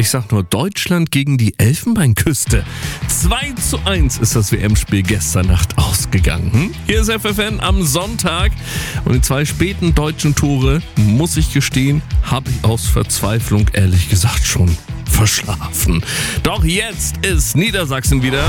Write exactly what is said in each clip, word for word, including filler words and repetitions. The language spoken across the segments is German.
Ich sag nur Deutschland gegen die Elfenbeinküste. zwei zu eins ist das W M-Spiel gestern Nacht ausgegangen. Hm? Hier ist F F N am Sonntag. Und die zwei späten deutschen Tore, muss ich gestehen, habe ich aus Verzweiflung ehrlich gesagt schon verschlafen. Doch jetzt ist Niedersachsen wieder...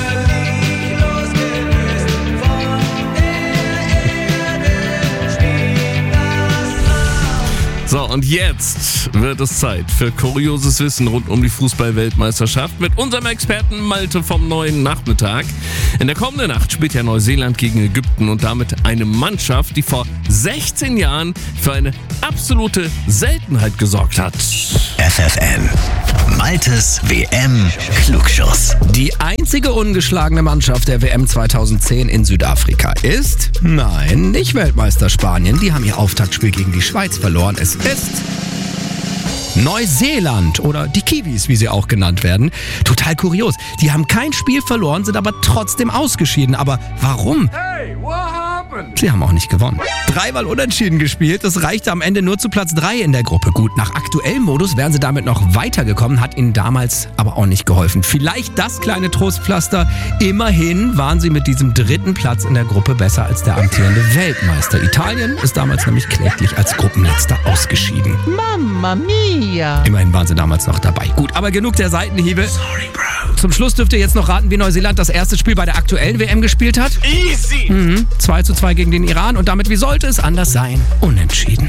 So, und jetzt wird es Zeit für kurioses Wissen rund um die Fußball-Weltmeisterschaft mit unserem Experten Malte vom neuen Nachmittag. In der kommenden Nacht spielt ja Neuseeland gegen Ägypten und damit eine Mannschaft, die vor sechzehn Jahren für eine absolute Seltenheit gesorgt hat. F F N. Maltes W M-Klugschuss. Die einzige ungeschlagene Mannschaft der W M zweitausendzehn in Südafrika ist... Nein, nicht Weltmeister Spanien. Die haben ihr Auftaktspiel gegen die Schweiz verloren. Es ist... Neuseeland oder die Kiwis, wie sie auch genannt werden. Total kurios. Die haben kein Spiel verloren, sind aber trotzdem ausgeschieden. Aber warum? Hey, what happened? Sie haben auch nicht gewonnen. Dreimal unentschieden gespielt, das reichte am Ende nur zu Platz drei in der Gruppe. Gut, nach aktuellem Modus wären sie damit noch weitergekommen, hat ihnen damals aber auch nicht geholfen. Vielleicht das kleine Trostpflaster. Immerhin waren sie mit diesem dritten Platz in der Gruppe besser als der amtierende Weltmeister. Italien ist damals nämlich kläglich als Gruppenletzter ausgeschieden. Mamma mia! Immerhin waren sie damals noch dabei. Gut, aber genug der Seitenhiebe. Sorry, Bro. Zum Schluss dürft ihr jetzt noch raten, wie Neuseeland das erste Spiel bei der aktuellen W M gespielt hat. Easy! Mhm. zwei zu zwei gegen den Iran und damit, wie sollte es anders sein? Unentschieden.